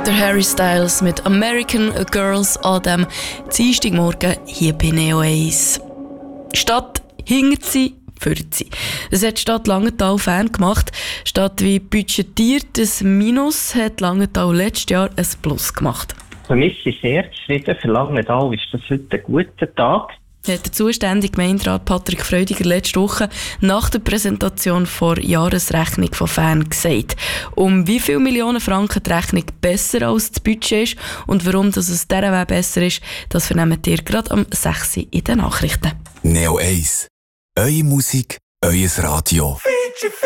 Der Harry Styles mit American Girls an dem Dienstagmorgen hier bei Neo 1. Statt hingert sie, führt sie. Das hat die Stadt Langenthal Fan gemacht. Statt wie budgetiert ein Minus hat Langenthal letztes Jahr ein Plus gemacht. Für mich ist sehr zufrieden. Für Langenthal ist das heute ein guter Tag. Hat der zuständige Gemeinderat Patrick Freudiger letzte Woche nach der Präsentation der Jahresrechnung von Fan gesagt. Um wie viele Millionen Franken die Rechnung besser als das Budget ist und warum das aus dieser Weg besser ist, das vernehmt ihr gerade am 6. in den Nachrichten. Neo 1. Eure Musik, euer Radio.